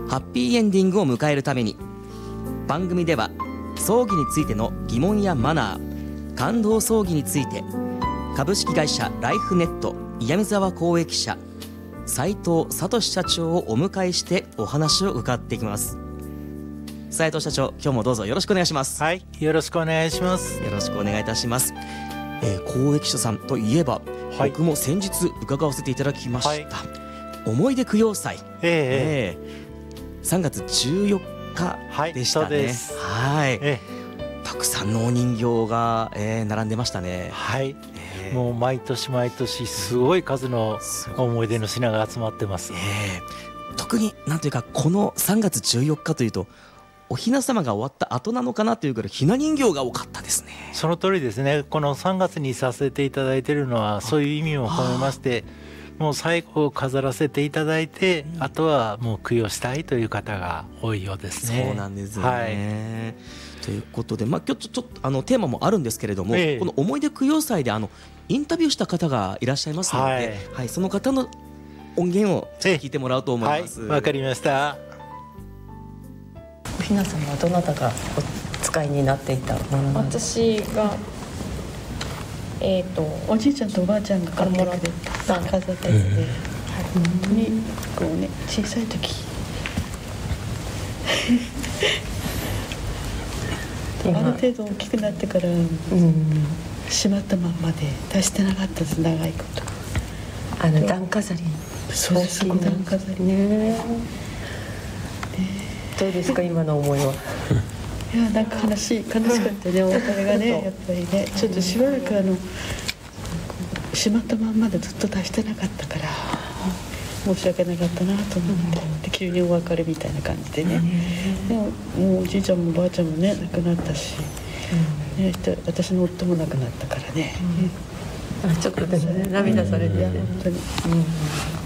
ハッピーエンディングを迎えるために、番組では葬儀についての疑問やマナー、感動葬儀について株式会社ライフネット岩見沢公益社斉藤聡社長をお迎えしてお話を伺っていきます。斉藤社長、今日もどうぞよろしくお願いします。 はい、よろしくお願いします。 よろしくお願いいたします。公益社さんといえば、はい、僕も先日伺わせていただきました、はい、思い出供養祭、3月14日でしたね。 はい、そうです。 はい、たくさんのお人形が、並んでましたね。 はい、もう毎年毎年すごい数の思い出の品が集まってます。 特になんというか、この3月14日というとおひな様が終わった後なのかなというぐらいひな人形が多かったですね。 その通りですね。この3月にさせていただいているのはそういう意味を込めまして、もう最後を飾らせていただいて、あとはもう供養したいという方が多いようですね。 そうなんですよね、ということで、今日ちょっとテーマもあるんですけれども、この思い出供養祭でインタビューした方がいらっしゃいますので、その方の音源を聞いてもらおうと思います。 わかりました。 おひな様はどなたがお使いになっていたものなんですか？ 私がおじいちゃんとおばあちゃんが買ってくれた飾ったやつで、本当にこうね、小さい時ある程度大きくなってからしまったまんまで出してなかったです。長いこと段飾り、 そうです、段飾りね。 どうですか、今の思いは？ いや、なんか悲しかったね、お別れがね、やっぱりね、ちょっとしばらくしまったまんまでずっと出してなかったから申し訳なかったなと思って、で急にお別れみたいな感じでね、でももうおじいちゃんもおばあちゃんもね亡くなったし、私の夫も亡くなったからね、 ちょっとですね、涙されて、 本当に。